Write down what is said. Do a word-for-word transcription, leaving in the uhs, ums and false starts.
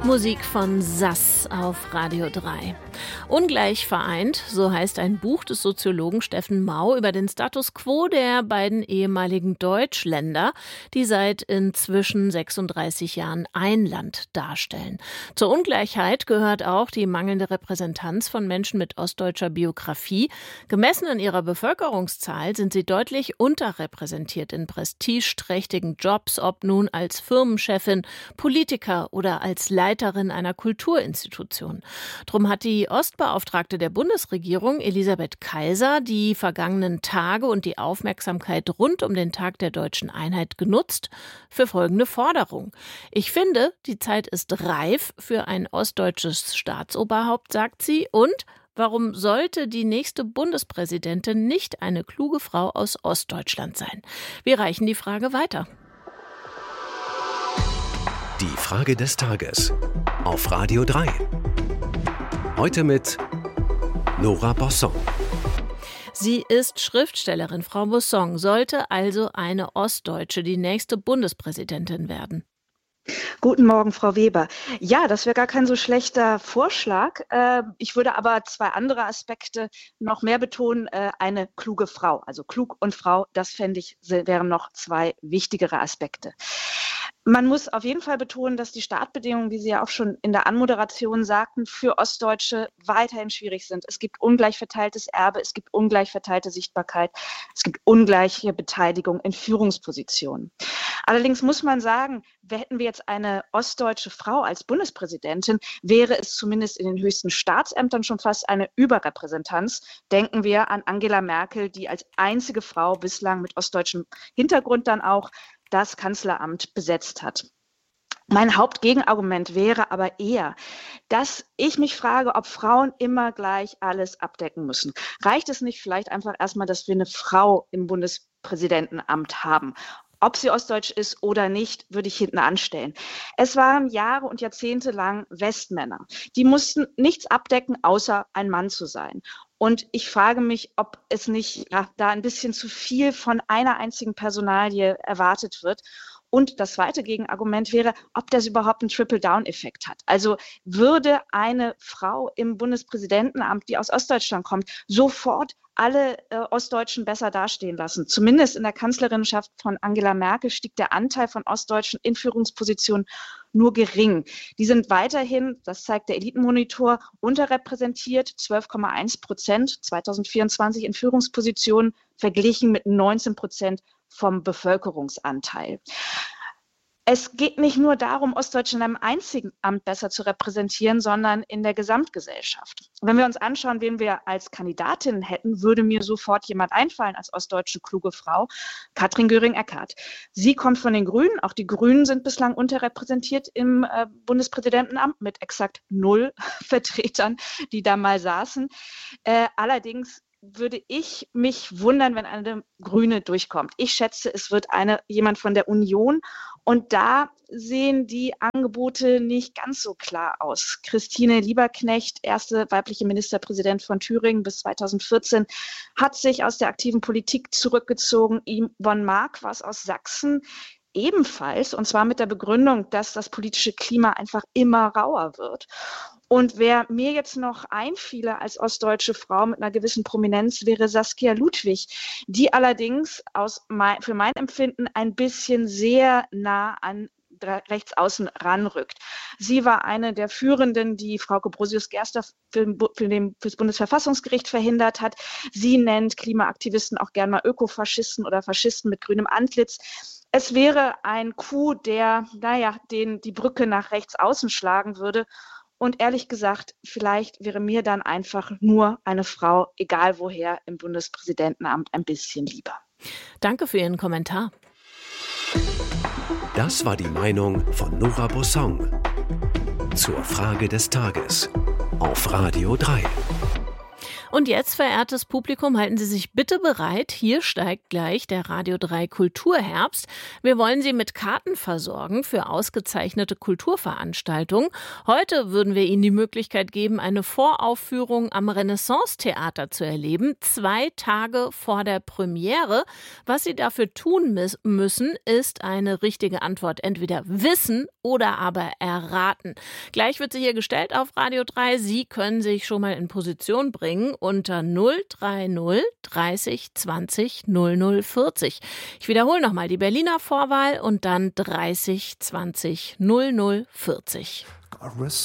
Musik von Sass auf Radio drei. Ungleich vereint, so heißt ein Buch des Soziologen Steffen Mau über den Status quo der beiden ehemaligen Deutschländer, die seit inzwischen sechsunddreißig Jahren ein Land darstellen. Zur Ungleichheit gehört auch die mangelnde Repräsentanz von Menschen mit ostdeutscher Biografie. Gemessen an ihrer Bevölkerungszahl sind sie deutlich unterrepräsentiert in prestigeträchtigen Jobs, ob nun als Firmenchefin, Politiker oder als Leiterin einer Kulturinstitution. Drum hat die Ostbeauftragte der Bundesregierung, Elisabeth Kaiser, die vergangenen Tage und die Aufmerksamkeit rund um den Tag der deutschen Einheit genutzt für folgende Forderung. Ich finde, die Zeit ist reif für ein ostdeutsches Staatsoberhaupt, sagt sie, und warum sollte die nächste Bundespräsidentin nicht eine kluge Frau aus Ostdeutschland sein? Wir reichen die Frage weiter. Die Frage des Tages auf Radio drei. Heute mit Nora Bosson. Sie ist Schriftstellerin. Frau Bosson, sollte also eine Ostdeutsche die nächste Bundespräsidentin werden? Guten Morgen, Frau Weber. Ja, das wäre gar kein so schlechter Vorschlag. Ich würde aber zwei andere Aspekte noch mehr betonen. Eine kluge Frau, also klug und Frau, das fände ich, wären noch zwei wichtigere Aspekte. Man muss auf jeden Fall betonen, dass die Startbedingungen, wie Sie ja auch schon in der Anmoderation sagten, für Ostdeutsche weiterhin schwierig sind. Es gibt ungleich verteiltes Erbe, es gibt ungleich verteilte Sichtbarkeit, es gibt ungleiche Beteiligung in Führungspositionen. Allerdings muss man sagen, hätten wir jetzt eine ostdeutsche Frau als Bundespräsidentin, wäre es zumindest in den höchsten Staatsämtern schon fast eine Überrepräsentanz. Denken wir an Angela Merkel, die als einzige Frau bislang mit ostdeutschem Hintergrund dann auch das Kanzleramt besetzt hat. Mein Hauptgegenargument wäre aber eher, dass ich mich frage, ob Frauen immer gleich alles abdecken müssen. Reicht es nicht vielleicht einfach erstmal, dass wir eine Frau im Bundespräsidentenamt haben? Ob sie ostdeutsch ist oder nicht, würde ich hinten anstellen. Es waren Jahre und Jahrzehnte lang Westmänner. Die mussten nichts abdecken, außer ein Mann zu sein. Und ich frage mich, ob es nicht ja, da ein bisschen zu viel von einer einzigen Personalie erwartet wird. Und das zweite Gegenargument wäre, ob das überhaupt einen Trickle-Down-Effekt hat. Also würde eine Frau im Bundespräsidentenamt, die aus Ostdeutschland kommt, sofort alle äh, Ostdeutschen besser dastehen lassen. Zumindest in der Kanzlerinnenschaft von Angela Merkel stieg der Anteil von Ostdeutschen in Führungspositionen nur gering. Die sind weiterhin, das zeigt der Elitenmonitor, unterrepräsentiert, zwölf Komma eins Prozent zweitausendvierundzwanzig in Führungspositionen, verglichen mit neunzehn Prozent vom Bevölkerungsanteil. Es geht nicht nur darum, Ostdeutsche in einem einzigen Amt besser zu repräsentieren, sondern in der Gesamtgesellschaft. Wenn wir uns anschauen, wen wir als Kandidatin hätten, würde mir sofort jemand einfallen als ostdeutsche kluge Frau, Katrin Göring-Eckardt. Sie kommt von den Grünen, auch die Grünen sind bislang unterrepräsentiert im äh, Bundespräsidentenamt mit exakt null Vertretern, die da mal saßen. Äh, allerdings würde ich mich wundern, wenn eine Grüne durchkommt. Ich schätze, es wird eine jemand von der Union. Und da sehen die Angebote nicht ganz so klar aus. Christine Lieberknecht, erste weibliche Ministerpräsidentin von Thüringen bis zweitausendvierzehn, hat sich aus der aktiven Politik zurückgezogen. Yvonne Marquardt aus Sachsen ebenfalls, und zwar mit der Begründung, dass das politische Klima einfach immer rauer wird. Und wer mir jetzt noch einfiele als ostdeutsche Frau mit einer gewissen Prominenz, wäre Saskia Ludwig, die allerdings aus mein, für mein Empfinden ein bisschen sehr nah an rechtsaußen ranrückt. Sie war eine der Führenden, die Frauke Brosius-Gerster für, für, den, für das Bundesverfassungsgericht verhindert hat. Sie nennt Klimaaktivisten auch gern mal Ökofaschisten oder Faschisten mit grünem Antlitz. Es wäre ein Coup, der, naja, den die Brücke nach rechts außen schlagen würde. Und ehrlich gesagt, vielleicht wäre mir dann einfach nur eine Frau, egal woher, im Bundespräsidentenamt ein bisschen lieber. Danke für Ihren Kommentar. Das war die Meinung von Nora Bosson zur Frage des Tages auf Radio drei. Und jetzt, verehrtes Publikum, halten Sie sich bitte bereit. Hier steigt gleich der Radio drei Kulturherbst. Wir wollen Sie mit Karten versorgen für ausgezeichnete Kulturveranstaltungen. Heute würden wir Ihnen die Möglichkeit geben, eine Voraufführung am Renaissance-Theater zu erleben, zwei Tage vor der Premiere. Was Sie dafür tun müssen, ist eine richtige Antwort entweder wissen oder aber erraten. Gleich wird sie hier gestellt auf Radio drei. Sie können sich schon mal in Position bringen unter null drei null dreißig zwanzig null null vierzig. Ich wiederhole nochmal die Berliner Vorwahl und dann dreißig zwanzig null null vierzig.